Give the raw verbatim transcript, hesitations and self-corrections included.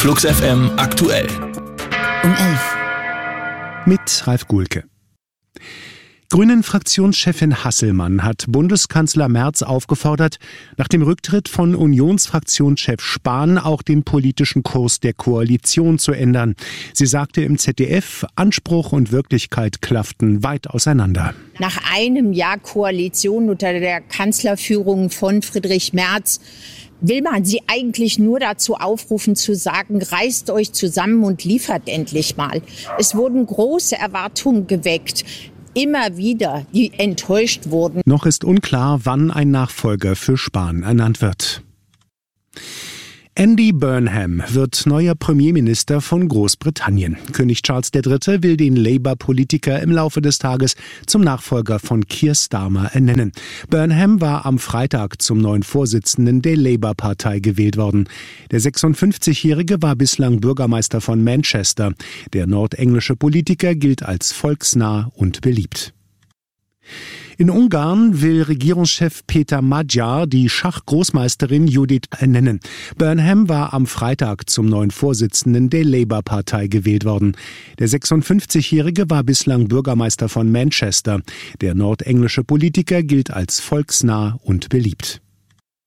Flux F M aktuell. Um elf. Mit Ralf Guhlke. Grünen-Fraktionschefin Hasselmann hat Bundeskanzler Merz aufgefordert, nach dem Rücktritt von Unionsfraktionschef Spahn auch den politischen Kurs der Koalition zu ändern. Sie sagte im Z D F, Anspruch und Wirklichkeit klafften weit auseinander. Nach einem Jahr Koalition unter der Kanzlerführung von Friedrich Merz will man sie eigentlich nur dazu aufrufen zu sagen, reißt euch zusammen und liefert endlich mal. Es wurden große Erwartungen geweckt. Immer wieder, die enttäuscht wurden. Noch ist unklar, wann ein Nachfolger für Spahn ernannt wird. Andy Burnham wird neuer Premierminister von Großbritannien. König Charles der Dritte will den Labour-Politiker im Laufe des Tages zum Nachfolger von Keir Starmer ernennen. Burnham war am Freitag zum neuen Vorsitzenden der Labour-Partei gewählt worden. Der sechsundfünfzigjährige war bislang Bürgermeister von Manchester. Der nordenglische Politiker gilt als volksnah und beliebt. In Ungarn will Regierungschef Peter Magyar die Schachgroßmeisterin Judith ernennen. Burnham war am Freitag zum neuen Vorsitzenden der Labour-Partei gewählt worden. Der sechsundfünfzigjährige war bislang Bürgermeister von Manchester. Der nordenglische Politiker gilt als volksnah und beliebt.